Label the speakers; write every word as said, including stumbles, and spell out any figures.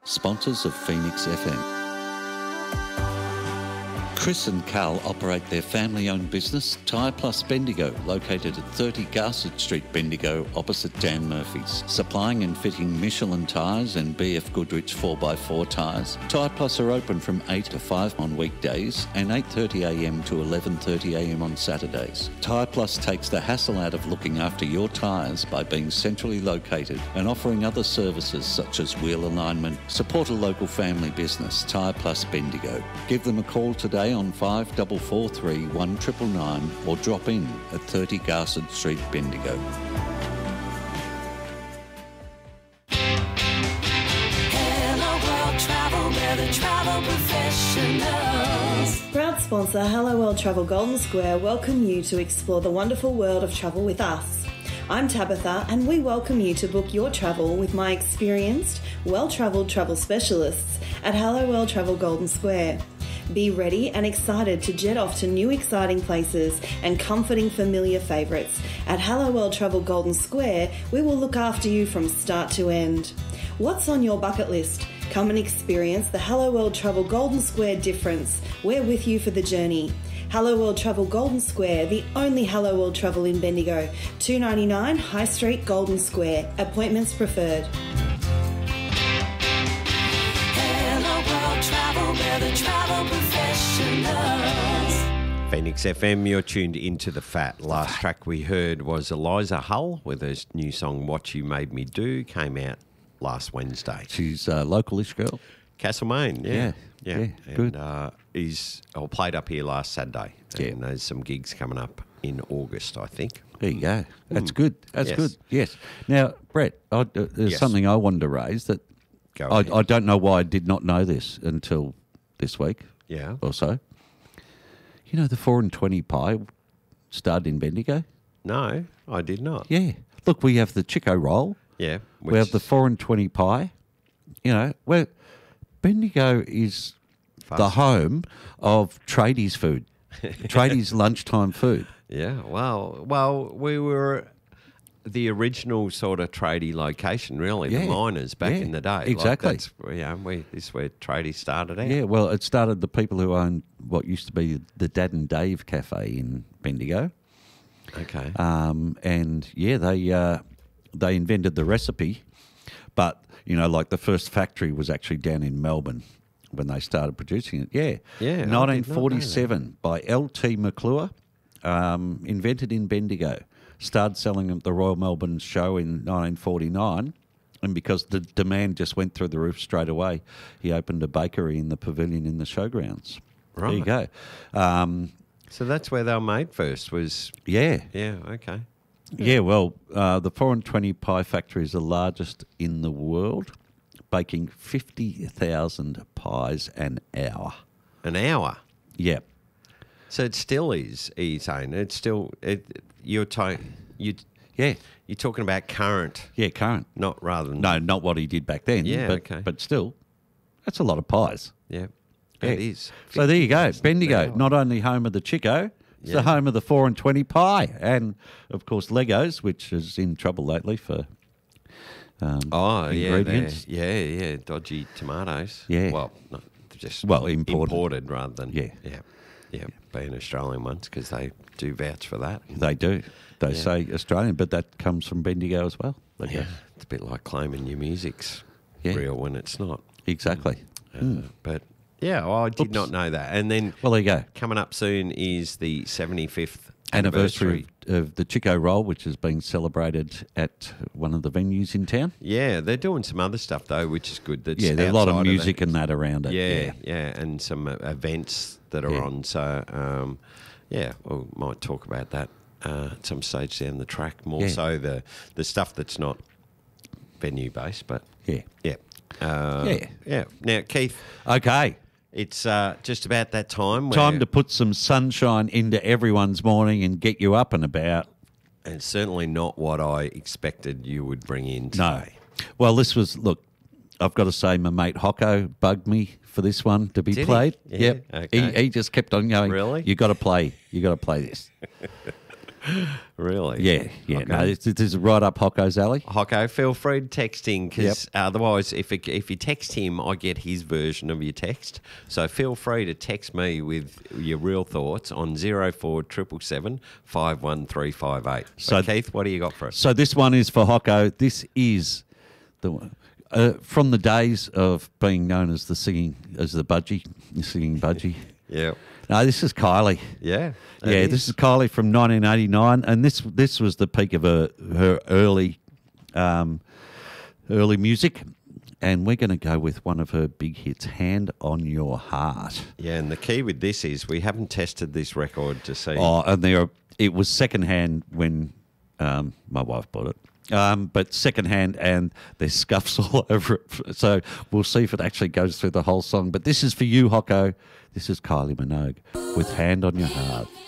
Speaker 1: sponsors of Phoenix F M. Chris and Carl operate their family-owned business, Tyre Plus Bendigo, located at thirty Garsett Street, Bendigo, opposite Dan Murphy's. Supplying and fitting Michelin tyres and B F Goodrich four by four tyres. Tyre Plus are open from eight to five on weekdays and eight thirty a m to eleven thirty a m on Saturdays. Tyre Plus takes the hassle out of looking after your tyres by being centrally located and offering other services such as wheel alignment. Support a local family business, Tyre Plus Bendigo. Give them a call today on five four four three, one nine nine nine or drop in at thirty Garsett Street, Bendigo.
Speaker 2: Hello World Travel, we're the travel professionals.
Speaker 3: Proud sponsor Hello World Travel Golden Square welcome you to explore the wonderful world of travel with us. I'm Tabitha and we welcome you to book your travel with my experienced, well-travelled travel specialists at Hello World Travel Golden Square. Be ready and excited to jet off to new exciting places and comforting familiar favourites. At Hello World Travel Golden Square, we will look after you from start to end. What's on your bucket list? Come and experience the Hello World Travel Golden Square difference. We're with you for the journey. Hello World Travel Golden Square, the only Hello World Travel in Bendigo. two ninety-nine High Street, Golden Square. Appointments preferred.
Speaker 2: Travel, we're the travel professionals.
Speaker 4: Phoenix F M, you're tuned into The Fat. Last track we heard was Eliza Hull with her new song What You Made Me Do, came out last Wednesday.
Speaker 1: She's a localish girl.
Speaker 4: Castlemaine, yeah.
Speaker 1: Yeah,
Speaker 4: Yeah,
Speaker 1: yeah,
Speaker 4: and,
Speaker 1: good.
Speaker 4: Uh, he's oh, played up here last Saturday.
Speaker 1: Yeah.
Speaker 4: And there's some gigs coming up in August, I think.
Speaker 1: There you go. That's
Speaker 4: Mm.
Speaker 1: good. That's
Speaker 4: Yes.
Speaker 1: good. Yes. Now, Brett, I, uh, there's
Speaker 4: Yes.
Speaker 1: something I wanted to raise that
Speaker 4: Go
Speaker 1: I,
Speaker 4: ahead.
Speaker 1: I don't know why I did not know this until this week
Speaker 4: Yeah.
Speaker 1: or so. You know the four and twenty pie started in Bendigo?
Speaker 4: No, I did not.
Speaker 1: Yeah. Look, we have the Chico roll.
Speaker 4: Yeah.
Speaker 1: We have the four and twenty pie. You know, where Bendigo is the
Speaker 4: Fast.
Speaker 1: home of tradies food, tradies lunchtime food.
Speaker 4: Yeah, well, well, we were the original sort of tradie location, really,
Speaker 1: Yeah,
Speaker 4: the miners back
Speaker 1: yeah,
Speaker 4: in the day.
Speaker 1: exactly.
Speaker 4: Like that's, yeah, we, this is where tradie started out.
Speaker 1: Yeah, well, it started the people who owned what used to be the Dad and Dave Cafe in Bendigo.
Speaker 4: Okay.
Speaker 1: Um, and, yeah, they uh, they invented the recipe, but, you know, like the first factory was actually down in Melbourne when they started producing it. Yeah.
Speaker 4: Yeah, I did not know
Speaker 1: nineteen forty-seven by L T McClure, um, invented in Bendigo. Started selling at the Royal Melbourne Show in nineteen forty-nine, and because the demand just went through the roof straight away, he opened a bakery in the pavilion in the showgrounds. There you go. Um,
Speaker 4: So that's where they were made first was,
Speaker 1: yeah.
Speaker 4: yeah, okay.
Speaker 1: Yeah, well, uh, the four and twenty Pie Factory is the largest in the world, baking fifty thousand pies an hour.
Speaker 4: An hour.
Speaker 1: Yeah.
Speaker 4: So it still is, are you saying? It's still, it, you're, ta- you,
Speaker 1: Yeah.
Speaker 4: you're talking about current,
Speaker 1: Yeah, current.
Speaker 4: not rather than...
Speaker 1: No, not what he did back then.
Speaker 4: Yeah,
Speaker 1: but,
Speaker 4: okay.
Speaker 1: But still, that's a lot of pies.
Speaker 4: Yeah,
Speaker 1: Yeah.
Speaker 4: it is.
Speaker 1: So there you go.
Speaker 4: fifty thousand
Speaker 1: Bendigo,
Speaker 4: an hour.
Speaker 1: not only home of the Chico, it's
Speaker 4: Yeah.
Speaker 1: the home of the four and twenty pie. And, of course, Legos, which is in trouble lately for um,
Speaker 4: Oh, yeah,
Speaker 1: ingredients.
Speaker 4: they're- yeah, yeah, dodgy tomatoes.
Speaker 1: Yeah.
Speaker 4: Well, not just
Speaker 1: Well, imported.
Speaker 4: rather than
Speaker 1: Yeah.
Speaker 4: yeah, yeah, being Australian ones because they do vouch for that.
Speaker 1: They do. They
Speaker 4: Yeah.
Speaker 1: say Australian, but that comes from Bendigo as well. Legos.
Speaker 4: Yeah, it's a bit like claiming your music's
Speaker 1: Yeah.
Speaker 4: real when it's not.
Speaker 1: Exactly.
Speaker 4: Uh, But yeah, well, I did
Speaker 1: Oops.
Speaker 4: not know that. And then
Speaker 1: Well, there you go.
Speaker 4: coming up soon is the seventy-fifth
Speaker 1: Anniversary of, of the Chico Roll, which is being celebrated at one of the venues in town.
Speaker 4: Yeah, they're doing some other stuff though, which is good. That's
Speaker 1: Yeah, there's a lot of
Speaker 4: outside
Speaker 1: music
Speaker 4: that.
Speaker 1: and that around it.
Speaker 4: Yeah, yeah, and some uh, events that are
Speaker 1: Yeah.
Speaker 4: on. So, um, yeah, we might talk about that uh, at some stage down the track. More
Speaker 1: Yeah.
Speaker 4: so the the stuff that's not venue based, but
Speaker 1: Yeah.
Speaker 4: yeah, uh,
Speaker 1: Yeah.
Speaker 4: yeah. Now, Keith,
Speaker 1: Okay.
Speaker 4: it's uh, just about that time.
Speaker 1: Time
Speaker 4: where-
Speaker 1: to put some sunshine into everyone's morning and get you up and about.
Speaker 4: and certainly not what I expected you would bring in
Speaker 1: No.
Speaker 4: today.
Speaker 1: Well, this was, look, I've got to say my mate Hocko bugged me for this one to be
Speaker 4: Did he?
Speaker 1: played.
Speaker 4: Yeah,
Speaker 1: Yep.
Speaker 4: okay.
Speaker 1: He, he just kept on going,
Speaker 4: Really?
Speaker 1: You got to play. You got to play this.
Speaker 4: Really?
Speaker 1: Yeah, yeah.
Speaker 4: Okay.
Speaker 1: No, this, this is right up Hocko's alley.
Speaker 4: Hocko, feel free to text in because
Speaker 1: Yep.
Speaker 4: otherwise, if it, if you text him, I get his version of your text. So feel free to text me with your real thoughts on zero four triple seven five one three five eight. So,
Speaker 1: So-
Speaker 4: Keith, what do you got for us?
Speaker 1: So this one is for Hocko. This is the one. Uh, from the days of being known as the singing, as the budgie, the singing budgie.
Speaker 4: Yeah,
Speaker 1: No, this is Kylie.
Speaker 4: yeah,
Speaker 1: Yeah,
Speaker 4: it
Speaker 1: this is Kylie from nineteen eighty-nine, and this this was the peak of her her early, um, early music, and we're going to go with one of her big hits, "Hand on Your Heart."
Speaker 4: yeah. And the key with this is we haven't tested this record to see.
Speaker 1: Oh, and there it was secondhand when um, my wife bought it. Um, but secondhand, and there's scuffs all over it. So we'll see if it actually goes through the whole song. But this is for you, Hocko. This is Kylie Minogue with "Hand on Your Heart."